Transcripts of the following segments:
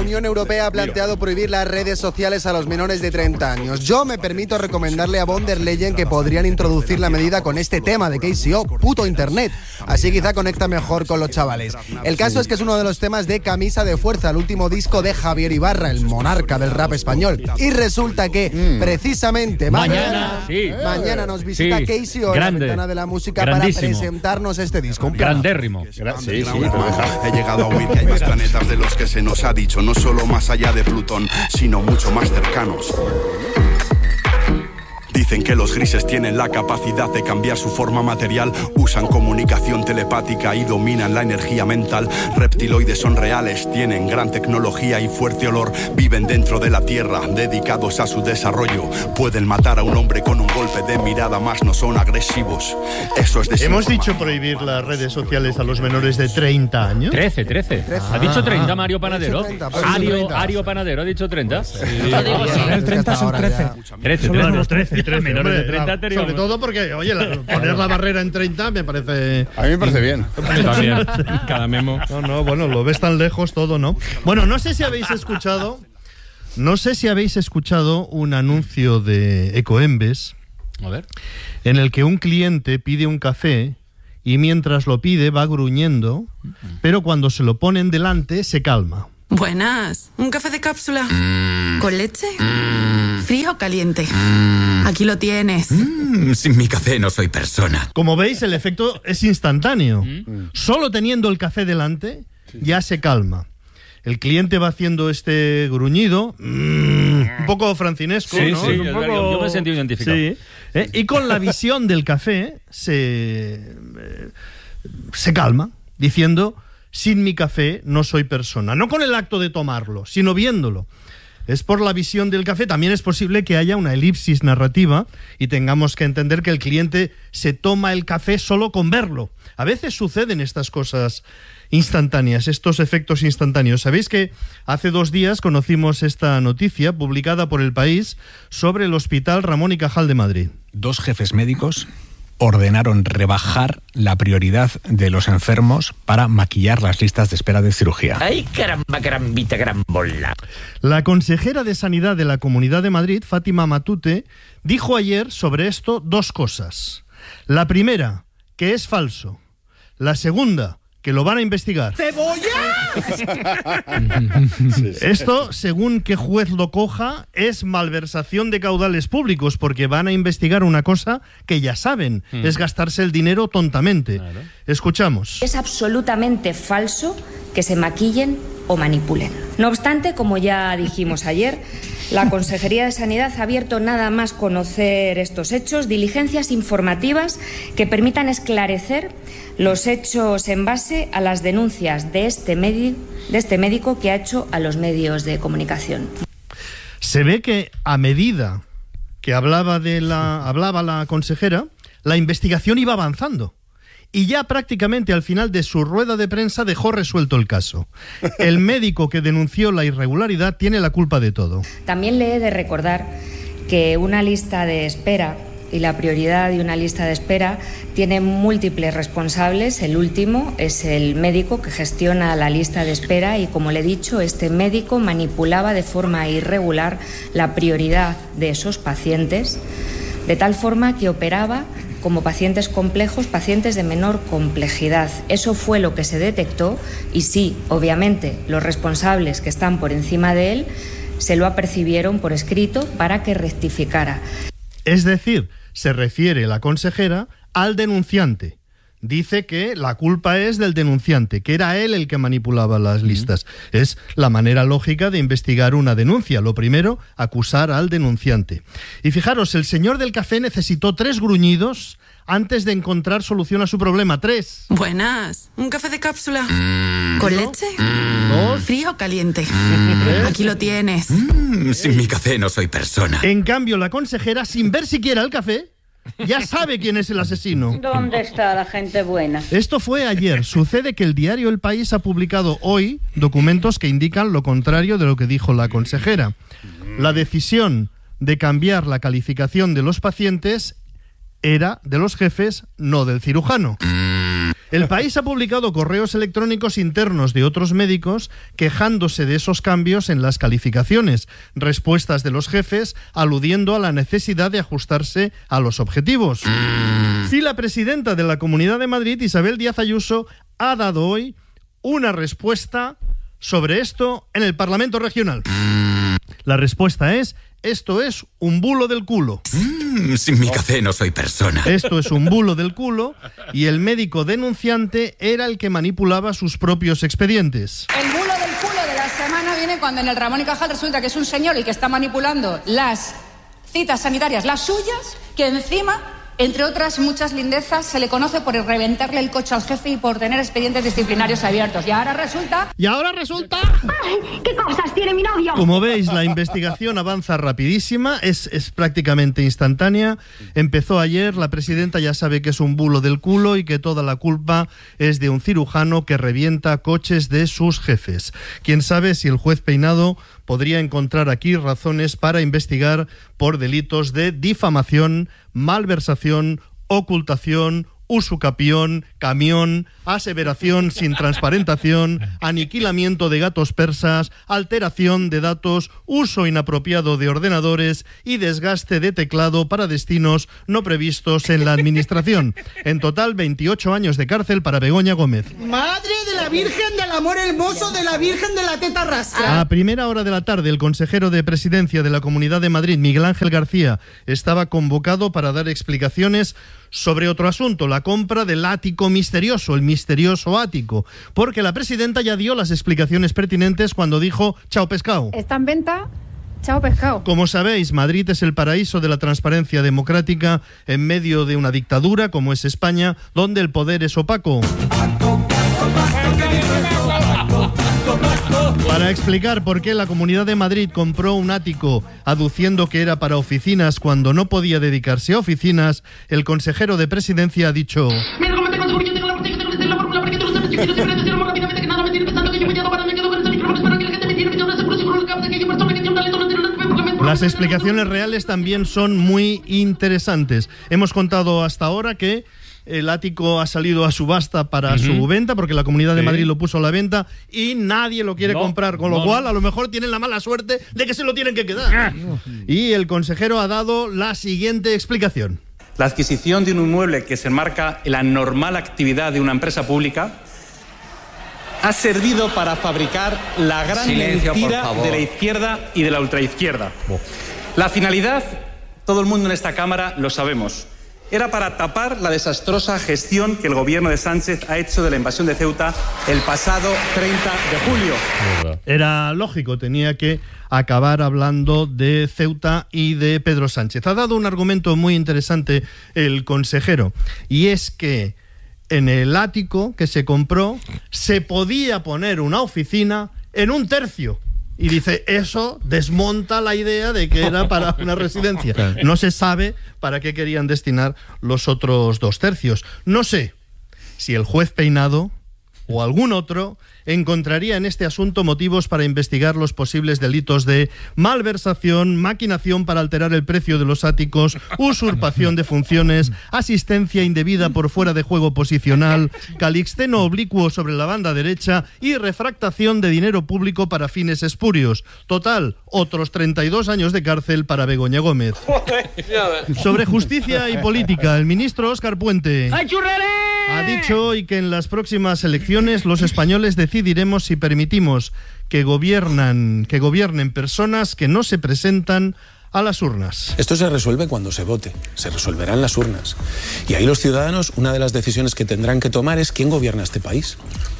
Unión Europea ha planteado prohibir las redes sociales a los menores de 30 años. Yo me permito recomendarle a von der Leyen que podrían introducir la medida con este tema de KCO, puto internet. Así quizá conecta mejor con los chavales. El caso es que es uno de los temas de Camisa de Fuerza, el último disco de Javier Ibarra, el monarca del rap español. Y resulta que precisamente mañana nos visita KCO en la Ventana de la Música para presentarnos este disco. Grandérrimo. He llegado a oír que hay más planetas de los que se nos ha dicho, no solo más allá de Plutón, sino mucho más cercanos. Dicen que los grises tienen la capacidad de cambiar su forma material, usan comunicación telepática y dominan la energía mental. Reptiloides son reales, tienen gran tecnología y fuerte olor, viven dentro de la Tierra, dedicados a su desarrollo. Pueden matar a un hombre con un golpe de mirada, más no son agresivos. Eso es de Hemos dicho prohibir las redes sociales a los menores de 30 años. 13. ¿Ha dicho 30 Mario Panadero? Ario Panadero ha dicho 30. Yo digo sí. El 30 son 13. 13. Menores de 30 sobre todo porque, oye, poner la barrera en 30 me parece... A mí me parece bien. También. Cada memo. No, bueno, lo ves tan lejos todo, ¿no? Bueno, no sé si habéis escuchado un anuncio de Ecoembes. A ver. En el que un cliente pide un café y mientras lo pide va gruñendo, pero cuando se lo ponen delante se calma. Buenas, ¿un café de cápsula? ¿Con leche? ¿Frío o caliente? Aquí lo tienes. Sin mi café no soy persona. Como veis, el efecto es instantáneo. Solo teniendo el café delante, ya se calma. El cliente va haciendo este gruñido, un poco francinesco, ¿no? Sí, yo me he sentido identificado. Sí, y con la visión del café se calma, diciendo: sin mi café no soy persona. No con el acto de tomarlo, sino viéndolo. Es por la visión del café. También es posible que haya una elipsis narrativa y tengamos que entender que el cliente se toma el café solo con verlo. A veces suceden estas cosas instantáneas, estos efectos instantáneos. ¿Sabéis que hace 2 días conocimos esta noticia publicada por El País sobre el Hospital Ramón y Cajal de Madrid? 2 jefes médicos ordenaron rebajar la prioridad de los enfermos para maquillar las listas de espera de cirugía. ¡Ay, caramba, carambita, carambola! La consejera de Sanidad de la Comunidad de Madrid, Fátima Matute, dijo ayer sobre esto 2 cosas. La primera, que es falso. La segunda, que lo van a investigar. Esto, según qué juez lo coja, es malversación de caudales públicos, porque van a investigar una cosa que ya saben, es gastarse el dinero tontamente. Claro. Escuchamos. Es absolutamente falso que se maquillen o manipulen. No obstante, como ya dijimos ayer, la Consejería de Sanidad ha abierto, nada más conocer estos hechos, diligencias informativas que permitan esclarecer los hechos en base a las denuncias de este médico que ha hecho a los medios de comunicación. Se ve que a medida que hablaba la consejera, la investigación iba avanzando. Y ya prácticamente al final de su rueda de prensa dejó resuelto el caso. El médico que denunció la irregularidad tiene la culpa de todo. También le he de recordar que una lista de espera y la prioridad de una lista de espera tiene múltiples responsables. El último es el médico que gestiona la lista de espera y, como le he dicho, este médico manipulaba de forma irregular la prioridad de esos pacientes, de tal forma que operaba como pacientes complejos, pacientes de menor complejidad. Eso fue lo que se detectó y sí, obviamente, los responsables que están por encima de él se lo apercibieron por escrito para que rectificara. Es decir, se refiere la consejera al denunciante. Dice que la culpa es del denunciante, que era él el que manipulaba las listas. Es la manera lógica de investigar una denuncia. Lo primero, acusar al denunciante. Y fijaros, el señor del café necesitó 3 gruñidos antes de encontrar solución a su problema. 3. Buenas, ¿un café de cápsula? ¿Con leche? 2. ¿Frío o caliente? Aquí lo tienes. Sin mi café no soy persona. En cambio, la consejera, sin ver siquiera el café, ya sabe quién es el asesino. ¿Dónde está la gente buena? Esto fue ayer. Sucede que el diario El País ha publicado hoy documentos que indican lo contrario de lo que dijo la consejera. La decisión de cambiar la calificación de los pacientes era de los jefes, no del cirujano. El País ha publicado correos electrónicos internos de otros médicos quejándose de esos cambios en las calificaciones, respuestas de los jefes aludiendo a la necesidad de ajustarse a los objetivos. Sí, la presidenta de la Comunidad de Madrid, Isabel Díaz Ayuso, ha dado hoy una respuesta sobre esto en el Parlamento Regional. La respuesta es: esto es un bulo del culo. Sin mi café no soy persona. Esto es un bulo del culo, y el médico denunciante era el que manipulaba sus propios expedientes. El bulo del culo de la semana viene cuando en el Ramón y Cajal resulta que es un señor el que está manipulando las citas sanitarias, las suyas, que encima, entre otras muchas lindezas, se le conoce por reventarle el coche al jefe y por tener expedientes disciplinarios abiertos. Y ahora resulta... ¡Ay, qué cosas tiene mi novio! Como veis, la investigación avanza rapidísima, es prácticamente instantánea. Empezó ayer, la presidenta ya sabe que es un bulo del culo y que toda la culpa es de un cirujano que revienta coches de sus jefes. Quién sabe si el juez Peinado podría encontrar aquí razones para investigar por delitos de difamación, malversación, ocultación, usucapión, camión, aseveración sin transparentación, aniquilamiento de gatos persas, alteración de datos, uso inapropiado de ordenadores y desgaste de teclado para destinos no previstos en la administración. En total, 28 años de cárcel para Begoña Gómez. ¡Madre de la Virgen del Amor Hermoso, de la Virgen de la Teta Rastra! A primera hora de la tarde, el consejero de Presidencia de la Comunidad de Madrid, Miguel Ángel García, estaba convocado para dar explicaciones sobre otro asunto, la compra del ático misterioso, el misterioso ático, porque la presidenta ya dio las explicaciones pertinentes cuando dijo chao pescado. Está en venta, chao pescado. Como sabéis, Madrid es el paraíso de la transparencia democrática en medio de una dictadura como es España, donde el poder es opaco. Para explicar por qué la Comunidad de Madrid compró un ático aduciendo que era para oficinas cuando no podía dedicarse a oficinas, el consejero de Presidencia ha dicho... Las explicaciones reales también son muy interesantes. Hemos contado hasta ahora que el ático ha salido a subasta para su venta, porque la Comunidad de Madrid lo puso a la venta y nadie lo quiere comprar, con lo cual a lo mejor tienen la mala suerte de que se lo tienen que quedar. Y el consejero ha dado la siguiente explicación. La adquisición de un inmueble que se enmarca en la normal actividad de una empresa pública ha servido para fabricar la gran mentira de la izquierda y de la ultraizquierda. La finalidad, todo el mundo en esta Cámara lo sabemos, era para tapar la desastrosa gestión que el gobierno de Sánchez ha hecho de la invasión de Ceuta el pasado 30 de julio. Era lógico, tenía que acabar hablando de Ceuta y de Pedro Sánchez. Ha dado un argumento muy interesante el consejero, y es que en el ático que se compró se podía poner una oficina en un tercio. Y dice, eso desmonta la idea de que era para una residencia. No se sabe para qué querían destinar los otros 2 tercios. No sé si el juez Peinado o algún otro encontraría en este asunto motivos para investigar los posibles delitos de malversación, maquinación para alterar el precio de los áticos, usurpación de funciones, asistencia indebida por fuera de juego posicional, calixteno oblicuo sobre la banda derecha y refractación de dinero público para fines espurios. Total, otros 32 años de cárcel para Begoña Gómez. Sobre justicia y política, el ministro Óscar Puente ha dicho hoy que en las próximas elecciones los españoles decidiremos si permitimos que gobiernen personas que no se presentan a las urnas. Esto se resuelve cuando se vote, se resolverá en las urnas. Y ahí los ciudadanos, una de las decisiones que tendrán que tomar es quién gobierna este país.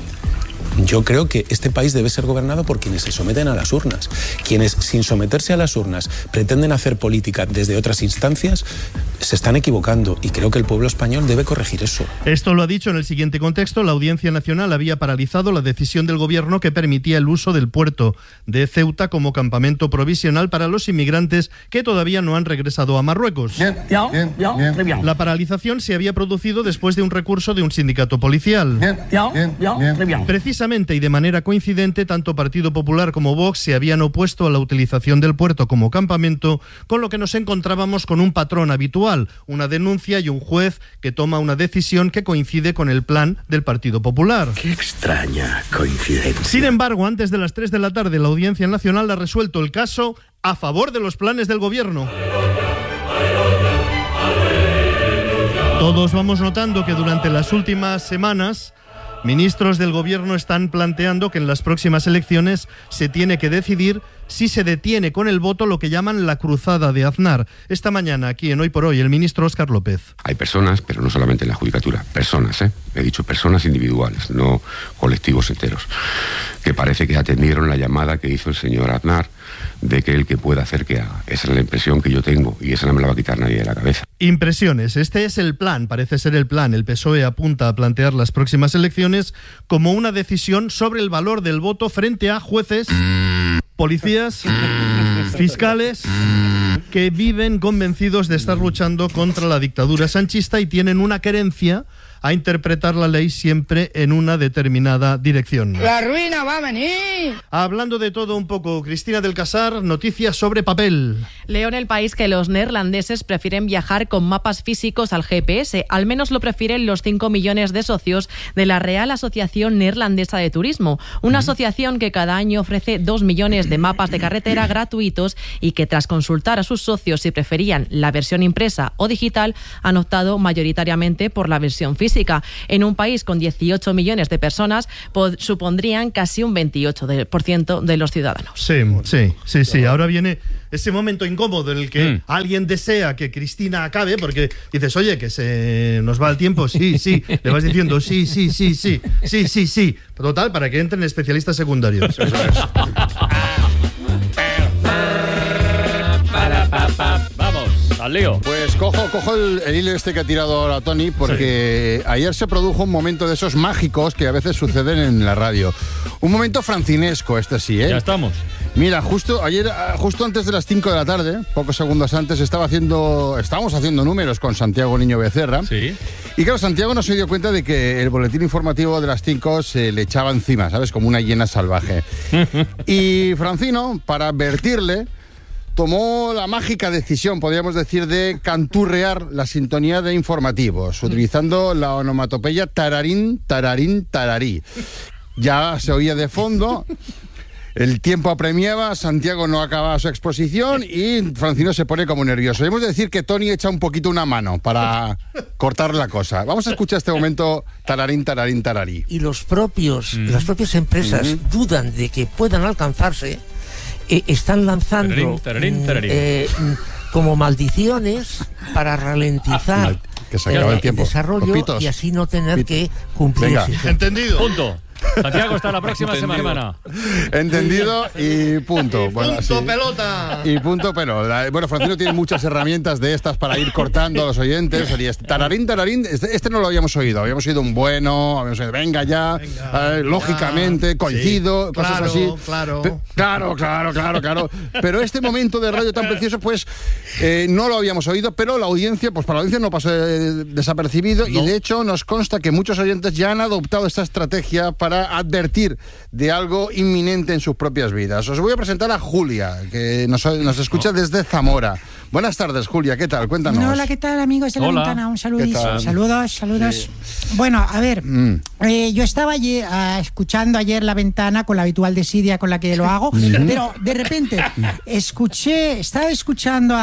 Yo creo que este país debe ser gobernado por quienes se someten a las urnas. Quienes, sin someterse a las urnas, pretenden hacer política desde otras instancias, se están equivocando, y creo que el pueblo español debe corregir eso. Esto lo ha dicho en el siguiente contexto. La Audiencia Nacional había paralizado la decisión del gobierno que permitía el uso del puerto de Ceuta como campamento provisional para los inmigrantes que todavía no han regresado a Marruecos. La paralización se había producido después de un recurso de un sindicato policial. Precisamente y de manera coincidente, tanto Partido Popular como Vox se habían opuesto a la utilización del puerto como campamento, con lo que nos encontrábamos con un patrón habitual, una denuncia y un juez que toma una decisión que coincide con el plan del Partido Popular. Qué extraña coincidencia. Sin embargo, antes de las 3 de la tarde, la Audiencia Nacional ha resuelto el caso a favor de los planes del Gobierno. Todos vamos notando que durante las últimas semanas ministros del Gobierno están planteando que en las próximas elecciones se tiene que decidir si se detiene con el voto lo que llaman la cruzada de Aznar. Esta mañana, aquí en Hoy por Hoy, el ministro Óscar López. Hay personas, pero no solamente en la judicatura, personas, he dicho personas individuales, no colectivos enteros, que parece que atendieron la llamada que hizo el señor Aznar de que el que pueda hacer que haga. Esa es la impresión que yo tengo y esa no me la va a quitar nadie de la cabeza. Impresiones. Este es el plan, parece ser el plan. El PSOE apunta a plantear las próximas elecciones como una decisión sobre el valor del voto frente a jueces, policías, fiscales que viven convencidos de estar luchando contra la dictadura sanchista y tienen una querencia a interpretar la ley siempre en una determinada dirección. ¡La ruina va a venir! Hablando de todo un poco, Cristina del Casar, noticias sobre papel. Leo en El País que los neerlandeses prefieren viajar con mapas físicos al GPS. Al menos lo prefieren los 5 millones de socios de la Real Asociación Neerlandesa de Turismo, una asociación que cada año ofrece 2 millones de mapas de carretera gratuitos y que tras consultar a sus socios si preferían la versión impresa o digital, han optado mayoritariamente por la versión física. En un país con 18 millones de personas, supondrían casi un 28% de los ciudadanos. Sí. Ahora viene ese momento incómodo en el que alguien desea que Cristina acabe, porque dices, oye, que se nos va el tiempo, sí, le vas diciendo sí. Total, para que entren especialistas secundarios. Vamos, al lío. Pues cojo el hilo este que ha tirado ahora Tony, porque ayer se produjo un momento de esos mágicos que a veces suceden en la radio. Un momento francinesco este sí, ¿eh? Ya estamos. Mira, justo antes de las 5 de la tarde, pocos segundos antes, estábamos haciendo números con Santiago Niño Becerra. Sí. Y claro, Santiago no se dio cuenta de que el boletín informativo de las 5 se le echaba encima, ¿sabes? Como una hiena salvaje. Y Francino, para advertirle, tomó la mágica decisión, podríamos decir, de canturrear la sintonía de informativos, utilizando la onomatopeya tararín, tararín, tararí. Ya se oía de fondo, el tiempo apremiaba, Santiago no acababa su exposición y Francino se pone como nervioso. Hemos de decir que Tony echa un poquito una mano para cortar la cosa. Vamos a escuchar este momento tararín, tararín, tararí. Y las propias empresas dudan de que puedan alcanzarse. Están lanzando como maldiciones para ralentizar que se acaba el desarrollo. Copitos. Y así no tener que cumplir. Venga. Entendido. Punto. Santiago, hasta la próxima semana. Entendido y punto. Pelota. Y punto pelota. Bueno, Francino tiene muchas herramientas de estas para ir cortando a los oyentes. Tararín, tararín, este no lo habíamos oído. Habíamos oído un bueno, habíamos oído venga ya, lógicamente, coincido, sí, cosas así. Claro. Pero este momento de radio tan precioso, pues no lo habíamos oído, pero la audiencia, pues para la audiencia no pasó desapercibido. No. Y de hecho nos consta que muchos oyentes ya han adoptado esta estrategia para advertir de algo inminente en sus propias vidas. Os voy a presentar a Julia, que nos escucha desde Zamora. Buenas tardes, Julia, ¿qué tal? Cuéntanos. Hola, ¿qué tal, amigos de La Ventana? Un saludito. Saludos. Bueno, a ver, yo estaba escuchando ayer La Ventana con la habitual desidia con la que lo hago, pero de repente estaba escuchando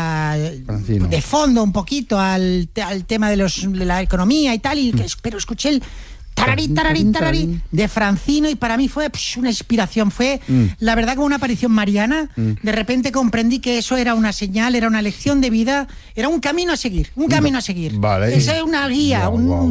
de fondo un poquito al tema de la economía y tal, pero escuché el tararí de Francino y para mí fue una inspiración, fue la verdad como una aparición mariana. De repente comprendí que eso era una señal, era una lección de vida, era un camino a seguir, Vale. Esa es una guía.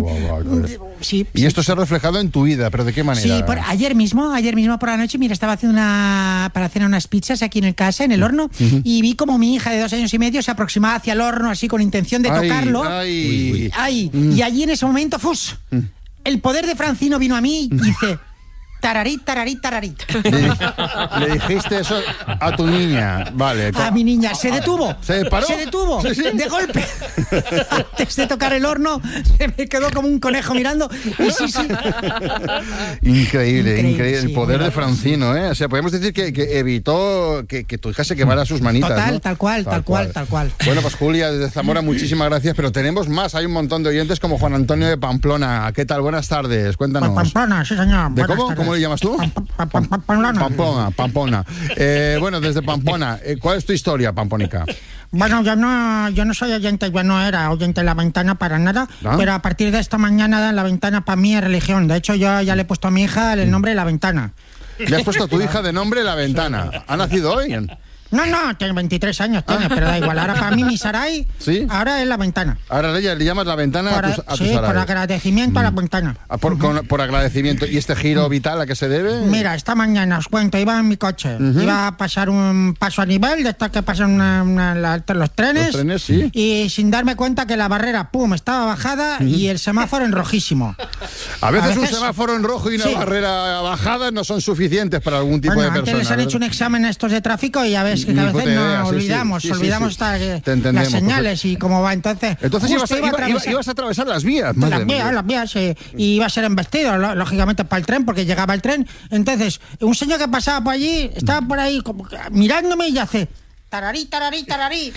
Sí. Y esto se ha reflejado en tu vida, pero ¿de qué manera? Sí, ayer mismo por la noche, mira, estaba haciendo para cenar unas pizzas aquí en el horno, y vi como mi hija de 2 años y medio se aproximaba hacia el horno así con intención de tocarlo. Y allí en ese momento, el poder de Francino vino a mí y dice, tararí, tararí, tararí. Le dijiste eso a tu niña, vale. A mi niña, se detuvo. ¿Se paró? Se detuvo, Sí. de golpe. Antes de tocar el horno, se me quedó como un conejo mirando. Y sí. Increíble. Sí, El poder de Francino, ¿eh? O sea, podemos decir que evitó que tu hija se quemara sus manitas, Total, ¿no? tal cual. Bueno, pues Julia, desde Zamora, muchísimas gracias, pero tenemos más. Hay un montón de oyentes como Juan Antonio de Pamplona. ¿Qué tal? Buenas tardes, cuéntanos. Pamplona, sí señor. ¿De cómo? ¿Cómo le llamas tú? Pamplona. Bueno, desde Pamplona. ¿Cuál es tu historia, pampónica? Bueno, yo no soy oyente, yo no era oyente en La Ventana para nada, pero a partir de esta mañana La Ventana para mí es religión. De hecho, yo ya le he puesto a mi hija el nombre La Ventana. ¿Le has puesto a tu hija de nombre La Ventana? ¿Ha nacido hoy? No, tiene 23 años, pero da igual. Ahora para mí mi Sarai, ¿sí? Ahora es La Ventana. Ahora ella le llamas La Ventana a tu Sí, Sarai. por agradecimiento a La Ventana. Por agradecimiento. ¿Y este giro vital a qué se debe? Mira, esta mañana os cuento, iba en mi coche, iba a pasar un paso a nivel, de estos que pasan los trenes. Los trenes, sí. Y sin darme cuenta que la barrera, estaba bajada y el semáforo en rojísimo. A veces un semáforo en rojo y una barrera bajada no son suficientes para algún tipo de persona. Antes les han hecho un examen a estos de tráfico y ya ves que a veces olvidamos las señales y cómo va. Entonces ibas a atravesar las vías. Las vías, y iba a ser embestido, lógicamente, para el tren, porque llegaba el tren. Entonces, un señor que pasaba por allí, estaba por ahí como mirándome y hace... Tararí, tararí, tararí.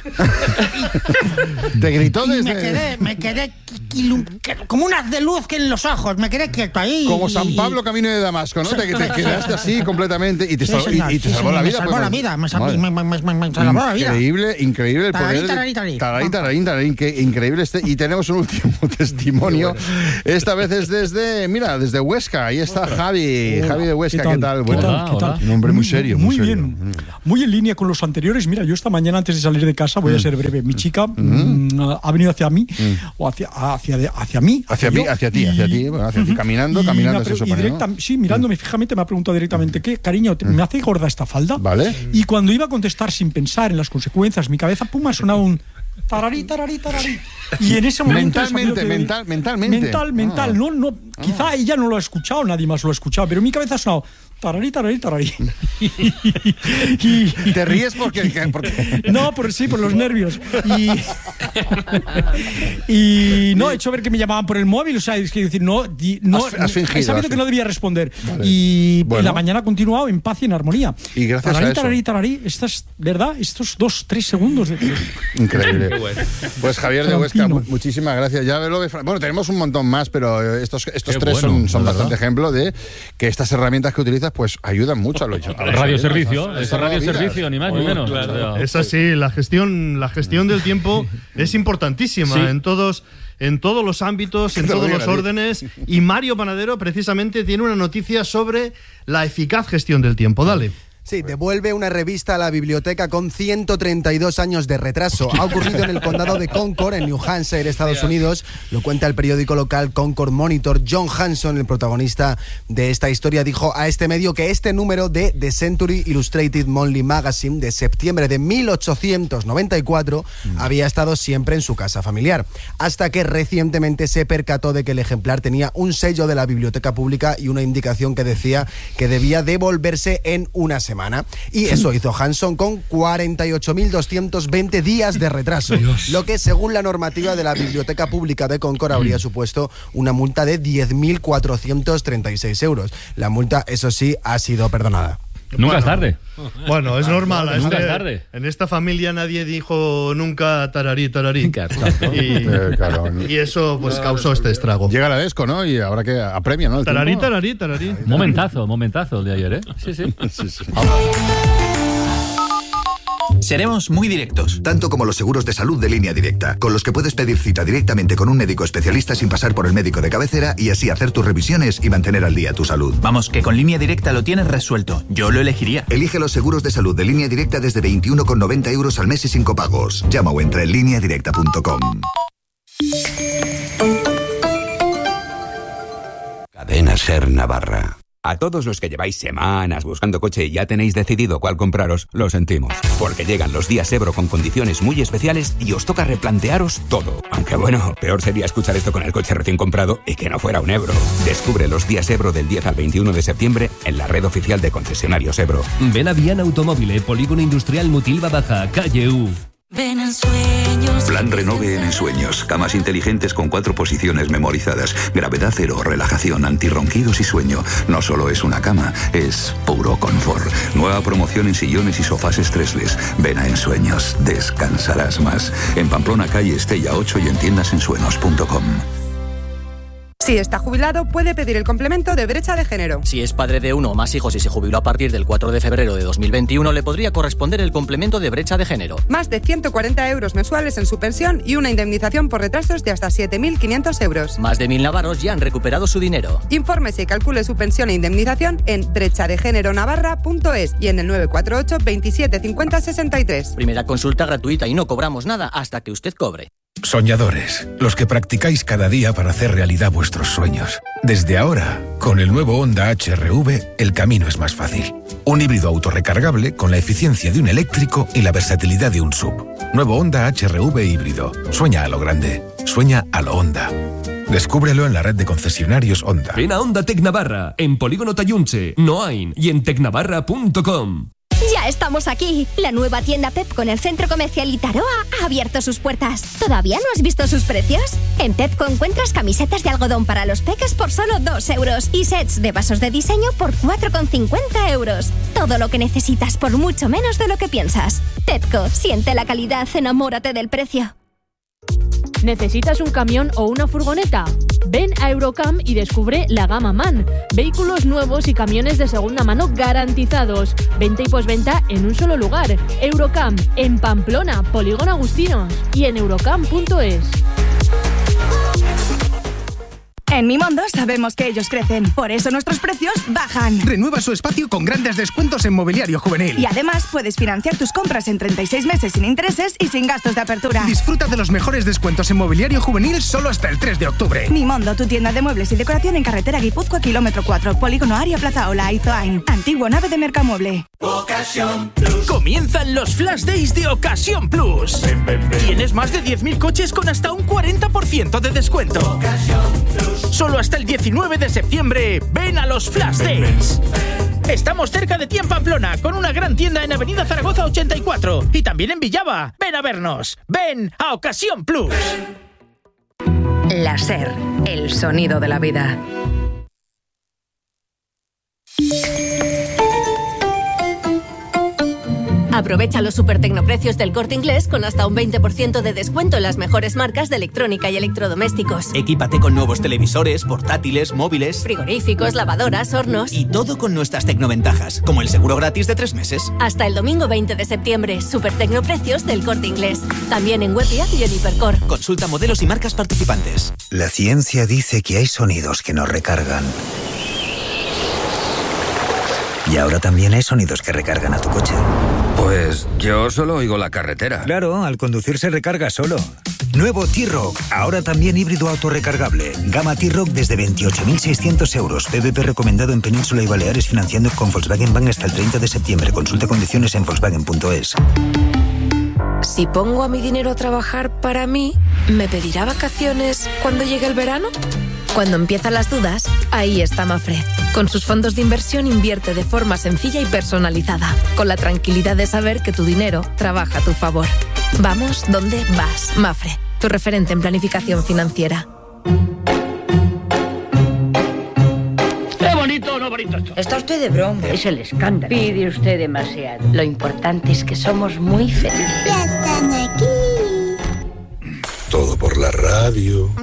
Te gritó desde... Me quedé como un haz de luz que en los ojos. Me quedé quieto ahí. Como San Pablo camino de Damasco, ¿no? Te quedaste así completamente y te salvó la vida. Me salvó la vida. Me salvó la vida. Increíble el poder. Tararí. Increíble Y tenemos un último testimonio. Esta vez es desde Huesca. Ahí está Javi de Huesca. ¿Qué tal? ¿Qué tal? Un hombre muy serio. Muy bien. Muy en línea con los anteriores. Mira, yo esta mañana antes de salir de casa, voy a ser breve, mi chica ha venido hacia mí, o hacia mí, caminando se supone, ¿no? Sí, mirándome fijamente me ha preguntado directamente, ¿qué, cariño, me hace gorda esta falda? Vale. Y cuando iba a contestar sin pensar en las consecuencias, mi cabeza, ha sonado un tararí, tararí, tararí. Y en ese momento... Mentalmente. Mental. No, quizá ella no lo ha escuchado, nadie más lo ha escuchado, pero en mi cabeza ha sonado... Tararí. ¿Te ríes porque? No, por los nervios. Y no, he hecho ver que me llamaban por el móvil, o sea, es que decir, has fingido, he sabido que no debía responder. Vale. Y la mañana ha continuado en paz y en armonía. Y gracias a eso. Tararí, ¿verdad? Estos 2-3 segundos. Increíble. Pues Javier de Huesca, muchísimas gracias. Bueno, tenemos un montón más, pero estos tres son bastante ejemplo de que estas herramientas que utilizas pues ayudan mucho a los radioservicio, ni más ni menos. Claro. Es así, la gestión del tiempo es importantísima en todos los ámbitos, en todos los órdenes. Y Mario Panadero precisamente tiene una noticia sobre la eficaz gestión del tiempo. Dale. Sí, devuelve una revista a la biblioteca con 132 años de retraso. Ha ocurrido en el condado de Concord, en New Hampshire, Estados Unidos. Lo cuenta el periódico local Concord Monitor. John Hanson, el protagonista de esta historia, dijo a este medio que este número de The Century Illustrated Monthly Magazine de septiembre de 1894 había estado siempre en su casa familiar, hasta que recientemente se percató de que el ejemplar tenía un sello de la biblioteca pública y una indicación que decía que debía devolverse en una semana. Y eso hizo Hanson con 48.220 días de retraso, lo que según la normativa de la Biblioteca Pública de Concord habría supuesto una multa de 10.436 euros. La multa, eso sí, ha sido perdonada. Nunca es tarde. Bueno, es normal. Nunca es tarde. En esta familia nadie dijo nunca tararí. Y eso pues causó este estrago. Llega la Desco, ¿no? Y ahora que apremia, ¿no? Tararí. Momentazo el de ayer, ¿eh? Sí. Seremos muy directos. Tanto como los seguros de salud de Línea Directa, con los que puedes pedir cita directamente con un médico especialista sin pasar por el médico de cabecera y así hacer tus revisiones y mantener al día tu salud. Vamos, que con Línea Directa lo tienes resuelto. Yo lo elegiría. Elige los seguros de salud de Línea Directa desde 21,90 euros al mes y sin copagos. Llama o entra en lineadirecta.com. Cadena Ser Navarra. A todos los que lleváis semanas buscando coche y ya tenéis decidido cuál compraros, lo sentimos. Porque llegan los días Ebro con condiciones muy especiales y os toca replantearos todo. Aunque bueno, peor sería escuchar esto con el coche recién comprado y que no fuera un Ebro. Descubre los días Ebro del 10 al 21 de septiembre en la red oficial de concesionarios Ebro. Ven a Viana Automóvil, Polígono Industrial Mutilva Baja, calle U. Ven en sueños. Plan Renove en Ensueños. Camas inteligentes con 4 posiciones memorizadas. Gravedad cero, relajación, antirronquidos y sueño. No solo es una cama, es puro confort. Nueva promoción en sillones y sofás estresles. Ven a Ensueños. Descansarás más. En Pamplona, calle Estella 8 y en tiendasensuenos.com. Si está jubilado, puede pedir el complemento de brecha de género. Si es padre de uno o más hijos y se jubiló a partir del 4 de febrero de 2021, le podría corresponder el complemento de brecha de género. Más de 140 euros mensuales en su pensión y una indemnización por retrasos de hasta 7.500 euros. Más de 1.000 navarros ya han recuperado su dinero. Infórmese y calcule su pensión e indemnización en brechadegéneronavarra.es y en el 948 27 50 63. Primera consulta gratuita y no cobramos nada hasta que usted cobre. Soñadores, los que practicáis cada día para hacer realidad vuestros sueños. Desde ahora, con el nuevo Honda HR-V, el camino es más fácil. Un híbrido autorrecargable con la eficiencia de un eléctrico y la versatilidad de un SUV. Nuevo Honda HR-V híbrido. Sueña a lo grande. Sueña a lo Honda. Descúbrelo en la red de concesionarios Honda. Ven a Honda Tec Navarra, en Polígono Tayunche, Noain y en tecnavarra.com. Ya estamos aquí. La nueva tienda Pepco en el Centro Comercial Itaroa ha abierto sus puertas. ¿Todavía no has visto sus precios? En Pepco encuentras camisetas de algodón para los peques por solo 2 euros y sets de vasos de diseño por 4,50 euros. Todo lo que necesitas por mucho menos de lo que piensas. Pepco, siente la calidad, enamórate del precio. ¿Necesitas un camión o una furgoneta? Ven a Eurocam y descubre la gama MAN. Vehículos nuevos y camiones de segunda mano garantizados. Venta y posventa en un solo lugar. Eurocam, en Pamplona, Polígono Agustinos y en eurocam.es. En Mimondo sabemos que ellos crecen, por eso nuestros precios bajan. Renueva su espacio con grandes descuentos en mobiliario juvenil. Y además puedes financiar tus compras en 36 meses sin intereses y sin gastos de apertura. Disfruta de los mejores descuentos en mobiliario juvenil solo hasta el 3 de octubre. Mimondo, tu tienda de muebles y decoración en carretera Guipúzcoa, kilómetro 4, Polígono Aria, Plaza Ola, Izoain. Antigua nave de Mercamueble. Ocasión Plus. Comienzan los Flash Days de Ocasión Plus. Tienes más de 10.000 coches con hasta un 40% de descuento. Ocasión Plus. Solo hasta el 19 de septiembre, ven a los Flash Days. Estamos cerca de ti en Pamplona, con una gran tienda en Avenida Zaragoza 84 y también en Villava. Ven a vernos, ven a Ocasión Plus. La SER, el sonido de la vida. Aprovecha los super tecnoprecios del Corte Inglés con hasta un 20% de descuento en las mejores marcas de electrónica y electrodomésticos. Equípate con nuevos televisores, portátiles, móviles, frigoríficos, lavadoras, hornos. Y todo con nuestras tecnoventajas, como el seguro gratis de 3 meses. Hasta el domingo 20 de septiembre, super tecnoprecios del Corte Inglés. También en web y app y en Hipercor. Consulta modelos y marcas participantes. La ciencia dice que hay sonidos que nos recargan. Y ahora también hay sonidos que recargan a tu coche. Pues yo solo oigo la carretera. Claro, al conducir se recarga solo. Nuevo T-Roc, ahora también híbrido autorrecargable. Gama T-Roc desde 28.600 euros. PVP recomendado en Península y Baleares, financiando con Volkswagen Bank hasta el 30 de septiembre. Consulta condiciones en Volkswagen.es. Si pongo a mi dinero a trabajar para mí, ¿me pedirá vacaciones cuando llegue el verano? Cuando empiezan las dudas, ahí está Mafre. Con sus fondos de inversión invierte de forma sencilla y personalizada, con la tranquilidad de saber que tu dinero trabaja a tu favor. Vamos donde vas. Mafre, tu referente en planificación financiera. ¡Qué bonito, no bonito esto! Está usted de broma. Es el escándalo. Pide usted demasiado. Lo importante es que somos muy felices. Ya están aquí. Todo por la radio.